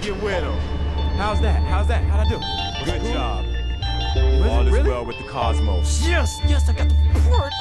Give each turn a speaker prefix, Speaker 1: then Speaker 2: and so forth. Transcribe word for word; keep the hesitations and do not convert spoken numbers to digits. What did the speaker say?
Speaker 1: get widow. How's that? How's that? How'd I do?
Speaker 2: Good
Speaker 1: Cool?
Speaker 2: job.
Speaker 1: Was
Speaker 2: All
Speaker 1: it
Speaker 2: is
Speaker 1: really?
Speaker 2: well with the cosmos.
Speaker 1: Yes, yes, I got the report.